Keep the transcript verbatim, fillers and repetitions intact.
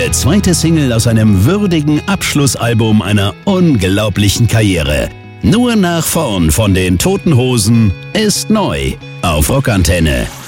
mutige zweite Single aus einem würdigen Abschlussalbum einer unglaublichen Karriere. Nur nach vorn von den Toten Hosen ist neu auf Rockantenne.